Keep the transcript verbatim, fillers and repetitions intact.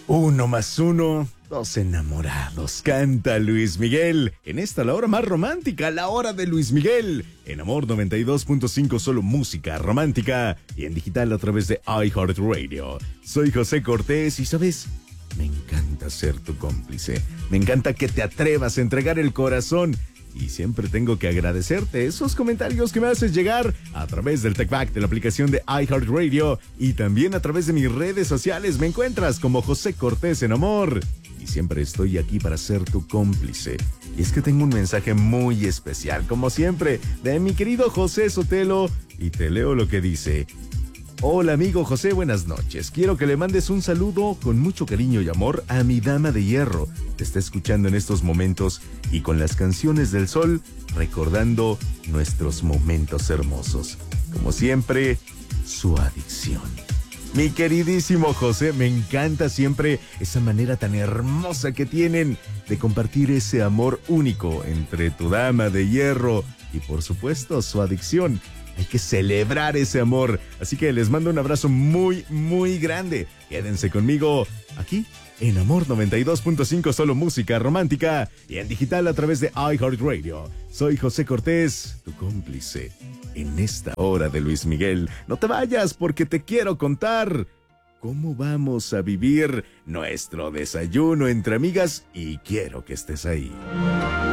Uno más uno, dos enamorados, canta Luis Miguel. En esta, la hora más romántica, la hora de Luis Miguel. En Amor noventa y dos punto cinco, solo música romántica. Y en digital a través de iHeartRadio. Soy José Cortés y, ¿sabes? Me encanta ser tu cómplice. Me encanta que te atrevas a entregar el corazón. Y siempre tengo que agradecerte esos comentarios que me haces llegar a través del TechBack de la aplicación de iHeartRadio y también a través de mis redes sociales. Me encuentras como José Cortés en Amor y siempre estoy aquí para ser tu cómplice. Y es que tengo un mensaje muy especial, como siempre, de mi querido José Sotelo y te leo lo que dice. Hola amigo José, buenas noches. Quiero que le mandes un saludo con mucho cariño y amor a mi dama de hierro. Te está escuchando en estos momentos y con las canciones del sol, recordando nuestros momentos hermosos. Como siempre, su adicción. Mi queridísimo José, me encanta siempre esa manera tan hermosa que tienen de compartir ese amor único entre tu dama de hierro y por supuesto su adicción. Hay que celebrar ese amor. Así que les mando un abrazo muy, muy grande. Quédense conmigo aquí en Amor noventa y dos punto cinco, solo música romántica. Y en digital a través de iHeartRadio. Soy José Cortés, tu cómplice en esta hora de Luis Miguel. No te vayas porque te quiero contar cómo vamos a vivir nuestro desayuno entre amigas y quiero que estés ahí.